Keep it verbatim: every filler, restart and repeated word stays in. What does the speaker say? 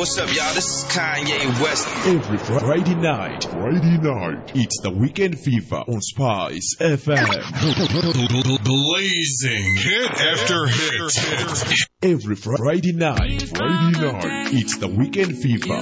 what's up, y'all? This is Kanye West. Every Friday night, Friday night, it's the Weekend Fever on Spice F M. Blazing hit after hit. Every Friday night, Friday night, it's the Weekend Fever